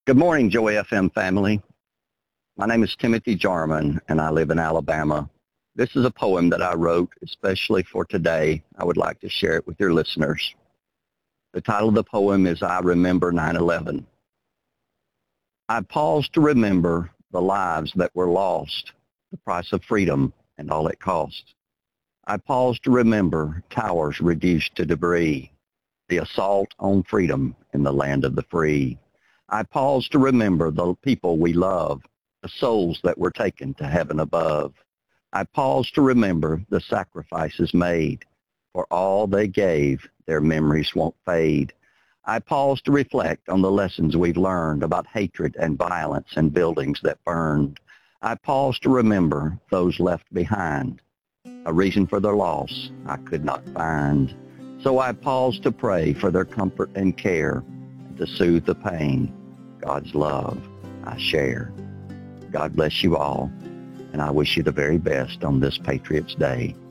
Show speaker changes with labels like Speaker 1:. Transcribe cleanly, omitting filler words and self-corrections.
Speaker 1: Good morning, Joy FM family. My name is Timothy Jarman, and I live in Alabama. This is a poem that I wrote especially for today. I would like to share it with your listeners. The title of the poem is I Remember 9/11. I pause to remember the lives that were lost, the price of freedom and all it cost. I pause to remember towers reduced to debris, the assault on freedom in the land of the free. I pause to remember the people we love, the souls that were taken to heaven above. I pause to remember the sacrifices made. For all they gave, their memories won't fade. I pause to reflect on the lessons we've learned about hatred and violence and buildings that burned. I pause to remember those left behind. A reason for their loss I could not find. So I pause to pray for their comfort and care, and to soothe the pain. God's love I share. God bless you all, and I wish you the very best on this Patriots' Day.